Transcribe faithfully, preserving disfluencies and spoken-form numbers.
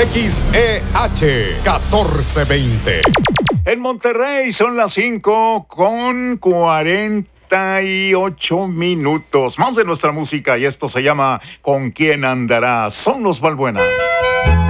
X E H catorce veinte. En Monterrey son las cinco con cuarenta y ocho minutos. Más de nuestra música y esto se llama ¿Con quién andarás? Son los Balbuena.